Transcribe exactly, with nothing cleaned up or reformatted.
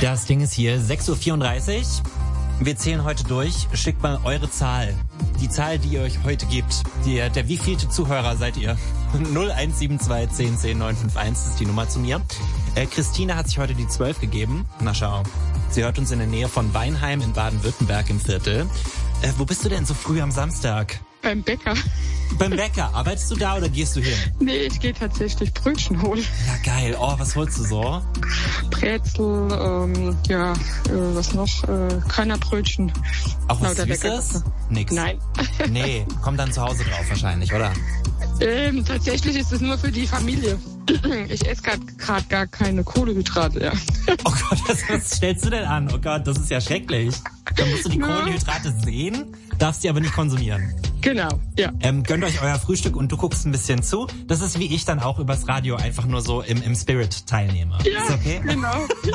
Das Ding ist hier, sechs Uhr vierunddreißig. Wir zählen heute durch. Schickt mal eure Zahl. Die Zahl, die ihr euch heute gebt. Die, der wievielte Zuhörer seid ihr? null eins sieben zwei zehn zehn neun fünf eins ist die Nummer zu mir. Äh, Christine hat sich heute die zwölf gegeben. Na schau. Sie hört uns in der Nähe von Weinheim in Baden-Württemberg im Viertel. Äh, wo bist du denn so früh am Samstag? Beim Bäcker. Beim Bäcker. Arbeitest du da oder gehst du hin? Nee, ich gehe tatsächlich Brötchen holen. Ja, geil. Oh, was holst du so? Brezel, ähm, ja, äh, was noch? Äh, Körnerbrötchen. Auch was Lauter Süßes? Nix. Nein. Nee, komm dann zu Hause drauf wahrscheinlich, oder? Ähm, tatsächlich ist es nur für die Familie. Ich esse gerade gar keine Kohlenhydrate, ja. Oh Gott, was, was stellst du denn an? Oh Gott, das ist ja schrecklich. Dann musst du die Kohlenhydrate sehen, darfst die aber nicht konsumieren. Genau, ja. Ähm, gönnt euch euer Frühstück und du guckst ein bisschen zu. Das ist wie ich dann auch übers Radio einfach nur so im, im Spirit teilnehme. Ja, ist okay? Genau.